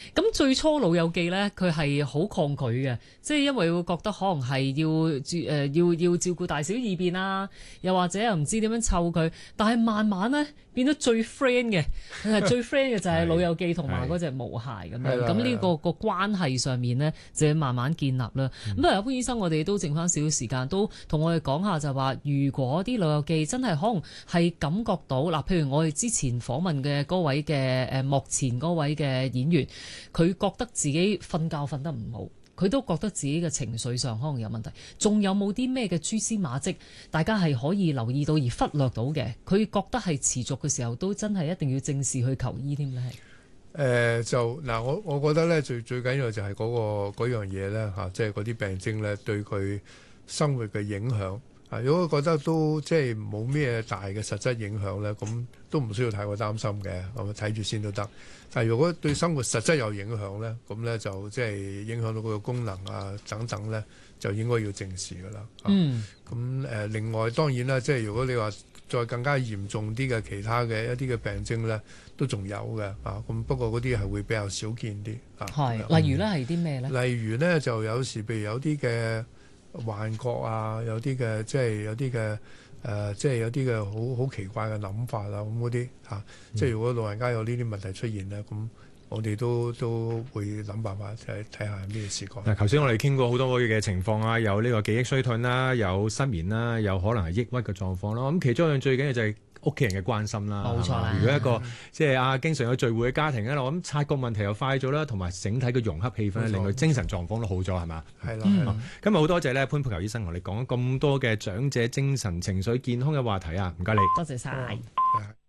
咁最初老友記咧，佢係好抗拒嘅，即係因為會覺得可能係要照顧大小二便啦，又或者又唔知點樣湊佢。但係慢慢咧變咗最 friend 嘅，最 friend 嘅就係老友記同埋嗰隻毛孩咁樣。咁呢個關係上面咧就要慢慢建立啦。咁不過潘醫生，我哋都剩翻少少時間，都同我哋講下就話，如果啲老友記真係可能係感覺到嗱，譬如我哋之前訪問嘅嗰位嘅幕前嗰位嘅演員，佢覺得自己瞓覺瞓得唔好，佢都覺得自己嘅情緒上可能有問題。仲有冇啲咩嘅蛛絲馬跡，大家係可以留意到而忽略到嘅？佢覺得係持續嘅時候，都真係一定要正視去求醫添咧。 就嗱，我覺得咧最緊要就係嗰樣嘢咧嚇，即係嗰啲病徵咧對佢生活嘅影響。如果覺得都即係冇咩大嘅實質影響咧，咁都唔需要太過擔心嘅，咁睇住先都得。但係如果對生活實質有影響咧，咁咧就即係影響到佢個功能啊等等咧，就應該要正視㗎啦。咁另外當然啦，即係如果你話再更加嚴重啲嘅其他嘅一啲嘅病徵咧，都仲有嘅咁不過嗰啲係會比較少見啲例如咧係啲咩咧？ 例如咧就有時譬如有啲嘅幻覺啊，有啲嘅即係有啲嘅即係有啲嘅好奇怪嘅諗法啊，咁嗰啲即係如果老人家有呢啲問題出現咧，咁我哋都會諗辦法睇下咩事講。 嗱，頭先我哋傾過好多嘅情況啊，有呢個記憶衰退啦，有失眠啦，有可能係抑鬱嘅狀況咯。咁其中一樣最緊要就係屋企人嘅關心啦。 冇錯啦。 如果一個即係經常有聚會嘅家庭咧，我諗察覺問題又快咗啦，同埋整體嘅融洽氣氛令佢精神狀況都好咗，係嘛？ 係啦。 今日好多謝咧潘佩璆醫生同你講咁多嘅長者精神情緒健康嘅話題啊，唔該你。 多謝晒。